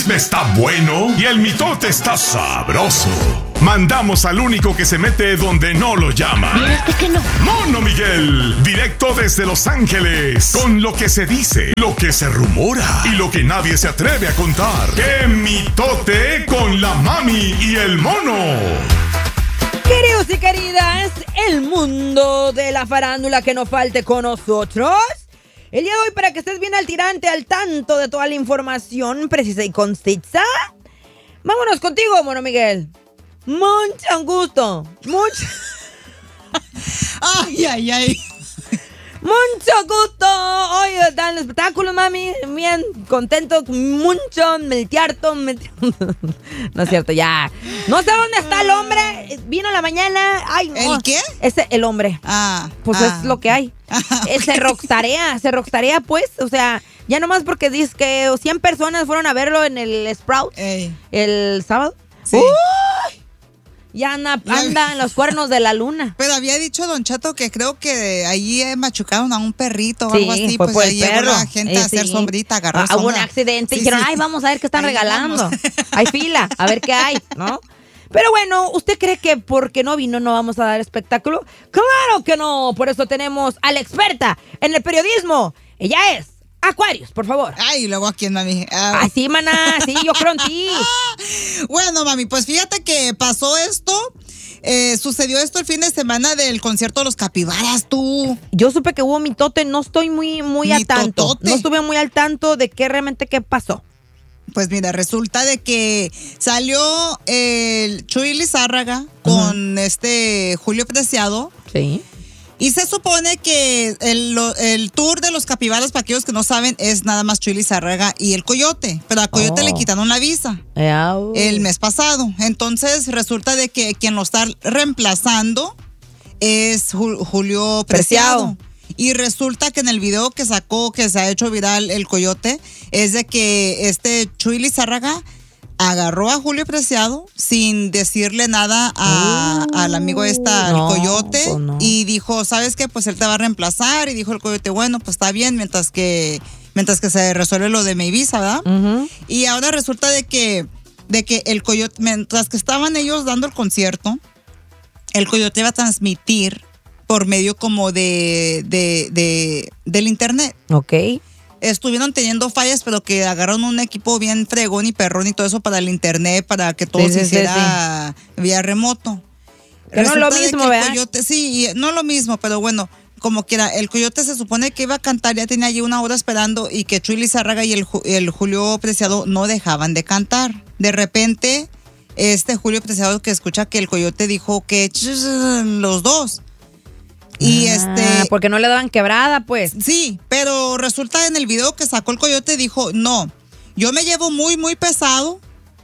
Está bueno y el mitote está sabroso. Mandamos al único que se mete donde no lo llaman. ¿Y este que no? Mono Miguel, directo desde Los Ángeles, con lo que se dice, lo que se rumora y lo que nadie se atreve a contar. ¡Qué mitote con la mami y el mono! Queridos y queridas, el mundo de la farándula que no falte con nosotros. El día de hoy, para que estés bien al tirante, al tanto de toda la información precisa y concisa, vámonos contigo, Mono Miguel. Mucho gusto. Ay. Mucho gusto. Hoy está el espectáculo, mami. Bien contento, mucho, meltiarto. No es cierto, ya. No sé dónde está el hombre. Vino en la mañana. Ay, no. ¿El qué? El hombre. Pues es lo que hay. Se rockstarea, pues. O sea, ya nomás porque dice que 100 personas fueron a verlo en el Sprout el sábado. Sí. Ya anda en los cuernos de la luna. Pero había dicho Don Chato que creo que allí machucaron a un perrito o algo así. Pues ahí llegó la gente a hacer sombrita, agarrar hubo un accidente y dijeron, ay, vamos a ver qué están regalando. Hay fila, a ver qué hay, ¿no? Pero bueno, ¿usted cree que porque no vino no vamos a dar espectáculo? ¡Claro que no! Por eso tenemos a la experta en el periodismo. Ella es Aquarius, por favor. Ay, luego a quién, mami. Sí, maná, sí, yo creo en ti. Bueno, mami, pues fíjate que pasó esto. Sucedió esto el fin de semana del concierto de los Capibaras, tú. Yo supe que hubo mitote, no estoy muy al tanto. No estuve muy al tanto de qué pasó. Pues mira, resulta de que salió el Chuy Lizárraga con Julio Preciado. Sí. Y se supone que el tour de los Capibaras, para aquellos que no saben, es nada más Chuy Lizárraga y el Coyote. Pero a Coyote le quitaron la visa el mes pasado. Entonces resulta de que quien lo está reemplazando es Julio Preciado. Y resulta que en el video que sacó, que se ha hecho viral el Coyote, es de que Chuy Lizárraga agarró a Julio Preciado sin decirle nada al amigo el Coyote, pues no. Y dijo, ¿sabes qué? Pues él te va a reemplazar. Y dijo el Coyote, bueno, pues está bien, mientras que se resuelve lo de mi visa, ¿verdad? Uh-huh. Y ahora resulta de que el Coyote, mientras que estaban ellos dando el concierto, el Coyote iba a transmitir por medio como del internet. Ok. Estuvieron teniendo fallas, pero que agarraron un equipo bien fregón y perrón y todo eso para el internet, para que todo se hiciera vía remoto. Que no es lo mismo, ¿verdad? Coyote, sí, no lo mismo, pero bueno, como quiera, el Coyote se supone que iba a cantar, ya tenía allí una hora esperando, y que Chuy Lizárraga y el Julio Preciado no dejaban de cantar. De repente, Julio Preciado que escucha que el Coyote dijo que los dos. Y porque no le daban quebrada, pues. Sí, pero resulta en el video que sacó el Coyote, dijo, no, yo me llevo muy, muy pesado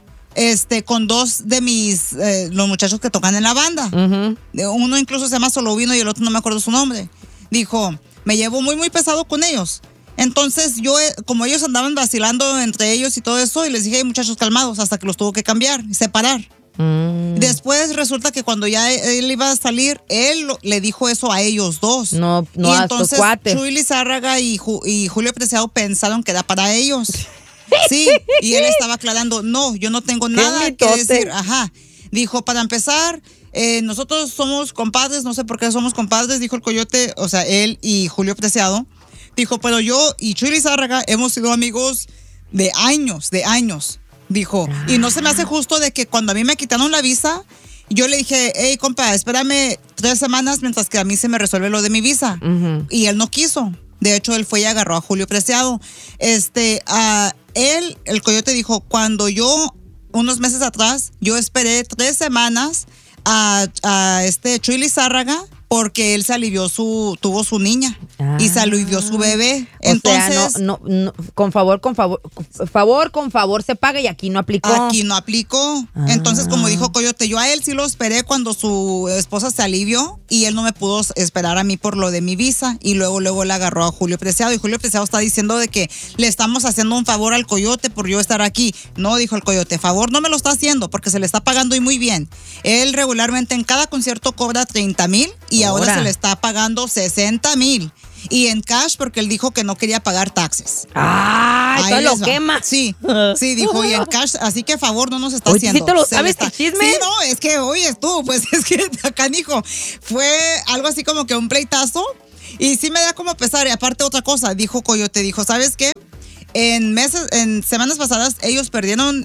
con dos de mis, los muchachos que tocan en la banda. Uh-huh. Uno incluso se llama Solovino y el otro no me acuerdo su nombre. Dijo, me llevo muy, muy pesado con ellos. Entonces yo, como ellos andaban vacilando entre ellos y todo eso, y les dije, muchachos, calmados, hasta que los tuvo que cambiar, separar. Después resulta que cuando ya él iba a salir, él le dijo eso a ellos dos. No y a entonces sus cuates. Chuy Lizárraga y Julio Preciado pensaron que era para ellos. Sí, y él estaba aclarando, no, yo no tengo nada que decir. Ajá. Dijo, para empezar, nosotros somos compadres, no sé por qué somos compadres, dijo el Coyote, o sea, él y Julio Preciado. Dijo, pero yo y Chuy Lizárraga hemos sido amigos de años. Dijo, y no se me hace justo de que cuando a mí me quitaron la visa, yo le dije, hey, compa, espérame 3 semanas mientras que a mí se me resuelve lo de mi visa. Uh-huh. Y él no quiso. De hecho, él fue y agarró a Julio Preciado. El Coyote dijo, cuando yo, unos meses atrás, yo esperé 3 semanas a Chuy Lizárraga porque él se alivió tuvo su niña y se alivió su bebé. Entonces, no, con favor se paga, y aquí no aplicó. Entonces, como dijo Coyote, yo a él sí lo esperé cuando su esposa se alivió y él no me pudo esperar a mí por lo de mi visa, y luego le agarró a Julio Preciado, y Julio Preciado está diciendo de que le estamos haciendo un favor al Coyote por yo estar aquí. No, dijo el Coyote, favor no me lo está haciendo porque se le está pagando y muy bien. Él regularmente en cada concierto cobra 30,000 y ahora se le está pagando 60,000. y en cash porque él dijo que no quería pagar taxes. Todo lo quema. Sí, dijo, y en cash, así que favor no nos está haciendo. ¿Sí te lo sabes el chisme? Sí, no, es que, oyes tú, pues es que acá, hijo, fue algo así como que un pleitazo, y sí me da como pesar, y aparte otra cosa, dijo Coyote, dijo, ¿sabes qué? En semanas pasadas ellos perdieron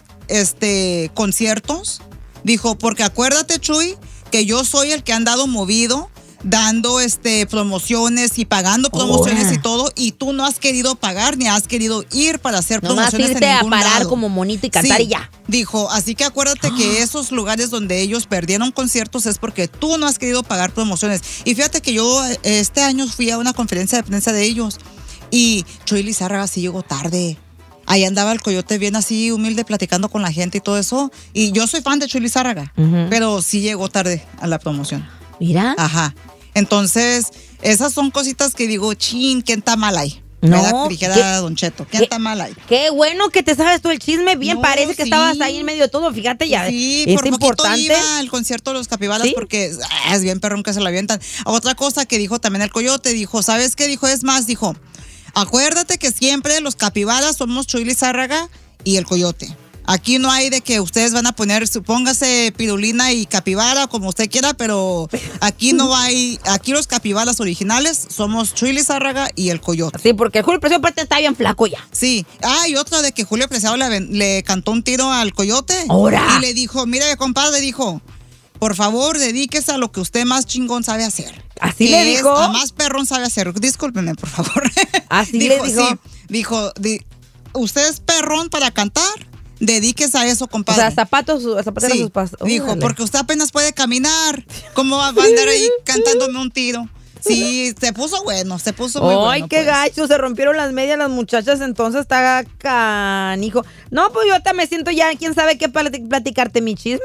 conciertos, dijo, porque acuérdate, Chuy, que yo soy el que ha andado movido, dando promociones y pagando promociones y todo, y tú no has querido pagar ni has querido ir para hacer promociones en ningún lado. Nomás irte a parar como monito y cantar y ya. Dijo, así que acuérdate que esos lugares donde ellos perdieron conciertos es porque tú no has querido pagar promociones. Y fíjate que yo este año fui a una conferencia de prensa de ellos y Chuy Lizárraga sí llegó tarde. Ahí andaba el Coyote bien así, humilde, platicando con la gente y todo eso. Y yo soy fan de Chuy Lizárraga, pero sí llegó tarde a la promoción. Mira. Ajá. Entonces, esas son cositas que digo, chin, ¿quién está mal ahí? Me da dijera Don Cheto, ¿quién está mal ahí? Qué bueno que te sabes tú el chisme, bien, parece que estabas ahí en medio de todo, fíjate ya. Sí, es por importante. Iba al concierto de los Capibaras porque es bien perrón que se lo avientan. Otra cosa que dijo también el Coyote, dijo, ¿sabes qué? Dijo, es más, dijo, acuérdate que siempre los Capibaras somos Chuy Lizárraga y el Coyote. Aquí no hay de que ustedes van a poner, supóngase, pirulina y capibara, como usted quiera, pero aquí no hay, aquí los capibaras originales somos Chuy Lizárraga y el Coyote. Sí, porque Julio Preciado aparte está bien flaco ya. Sí. Y otra de que Julio Preciado le cantó un tiro al Coyote. ¡Ahora! Y le dijo, mire, compadre, dijo, por favor, dedíquese a lo que usted más chingón sabe hacer. ¿Así le dijo? A más perrón sabe hacer. Discúlpeme, por favor. ¿Así le dijo? Sí, dijo, usted es perrón para cantar. Dedíquese a eso, compadre. O sea, zapatos sí, sus pasos. Dijo, porque usted apenas puede caminar. ¿Cómo va a andar ahí cantándome un tiro? Sí, se puso bueno, se puso muy bueno. Ay, qué gacho, se rompieron las medias las muchachas, entonces está canijo. No, pues yo ahorita me siento ya, quién sabe qué platicarte mi chisme.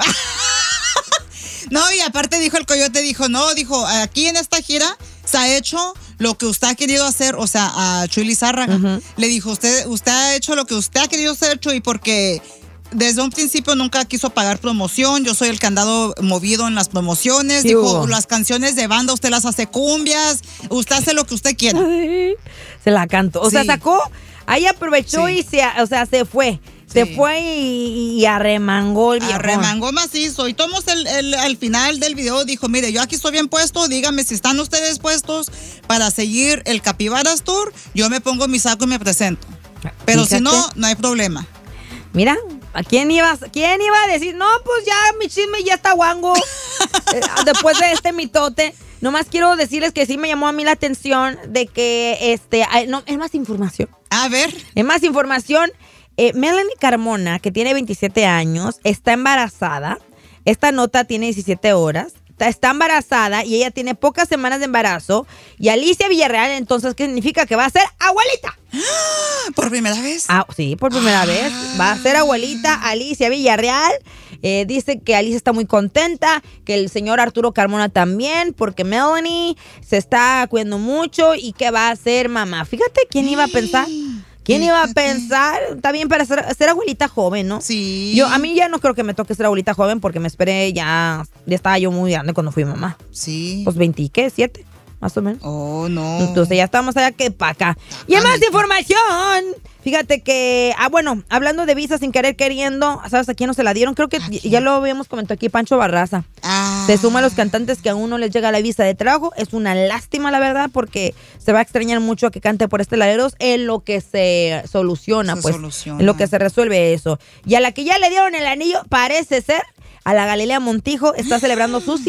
No, y aparte dijo el Coyote, dijo, aquí en esta gira se ha hecho lo que usted ha querido hacer, o sea, a Chuy Lizárraga. Le dijo, usted ha hecho lo que usted ha querido hacer, Chuy, porque desde un principio nunca quiso pagar promoción. Yo soy el que ha andado movido en las promociones. Sí, dijo, las canciones de banda usted las hace cumbias, usted hace lo que usted quiera. Se la cantó, o sea, sacó, ahí aprovechó y se fue. Se fue y arremangó el viejón. Arremangó macizo. Y Tomos al final del video dijo, mire, yo aquí estoy bien puesto, dígame si están ustedes puestos para seguir el Capibaras Tour, yo me pongo mi saco y me presento. Pero fíjate, si no, no hay problema. Mira, ¿a quién iba a decir? No, pues ya mi chisme ya está guango. Después de este mitote. Nomás quiero decirles que sí me llamó a mí la atención de que no, es más información. A ver. Es más información. Melanie Carmona, que tiene 27 años, está embarazada. Esta nota tiene 17 horas. Está embarazada y ella tiene pocas semanas de embarazo. Y Alicia Villarreal, entonces, ¿qué significa? Que va a ser abuelita. ¿Por primera vez? Sí, por primera vez. Va a ser abuelita Alicia Villarreal. Dice que Alicia está muy contenta, que el señor Arturo Carmona también, porque Melanie se está cuidando mucho y que va a ser mamá. Fíjate, ¿quién iba a pensar? ¿Quién iba a pensar? Está bien para ser abuelita joven, ¿no? Sí. A mí ya no creo que me toque ser abuelita joven porque me esperé ya estaba yo muy grande cuando fui mamá. Sí. Pues 27, más o menos. Oh, no. Entonces ya estamos allá que para acá. Y hay más información. Fíjate que, bueno, hablando de visa sin querer queriendo, ¿sabes a quién no se la dieron? Creo que ya lo habíamos comentado aquí, Pancho Barraza. Se suma a los cantantes que aún no les llega la visa de trabajo. Es una lástima, la verdad, porque se va a extrañar mucho que cante por Esteladeros en lo que se soluciona, en lo que se resuelve eso. Y a la que ya le dieron el anillo, parece ser, a la Galilea Montijo, está celebrando sus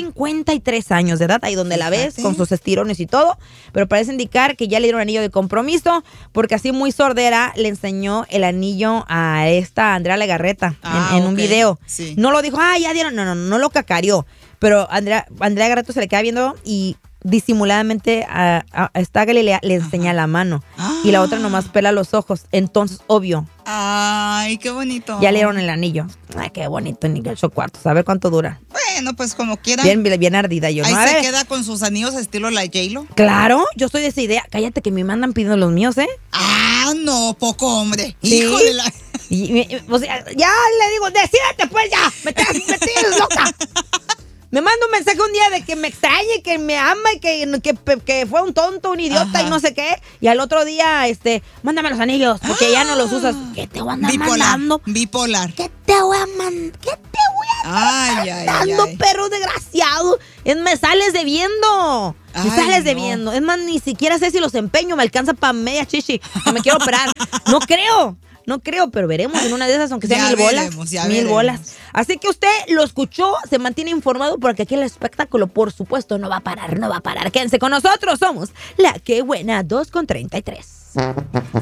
53 años de edad, ahí donde la ves, con sus estirones y todo, pero parece indicar que ya le dieron anillo de compromiso, porque así muy sordera le enseñó el anillo a esta Andrea Legarreta en un video. Sí. No lo dijo, ya dieron, no lo cacareó, pero Andrea Legarreta se le queda viendo y disimuladamente a esta Galilea le enseña la mano y la otra nomás pela los ojos, entonces obvio. Ay, qué bonito. Ya le dieron el anillo. Ay, qué bonito, ni que 8 cuartos. A ver cuánto dura. Bueno, pues como quiera. Bien ardida yo. Ahí ¿no? Se queda con sus anillos estilo la J-Lo. Claro, yo soy de esa idea. Cállate que me mandan pidiendo los míos, ¿eh? No, poco hombre. ¿Sí? Hijo de la... O sea, ya le digo, decídete pues ya. Me tienes loca. Me manda un mensaje un día de que me extrañe, que me ama y que fue un tonto, un idiota y no sé qué. Y al otro día, mándame los anillos, porque ya no los usas. ¿Qué te voy a andar mandando? Bipolar. ¿Qué te voy a mandar? Perro desgraciado? Me sales debiendo. Me sales debiendo. Es más, ni siquiera sé si los empeño, me alcanza para media chichi. Que me quiero operar. No creo, pero veremos en una de esas, aunque sea 1000 bolas. 1000 bolas. Así que usted lo escuchó, se mantiene informado, porque aquí el espectáculo, por supuesto, no va a parar. Quédense con nosotros, somos La Que Buena 2:33.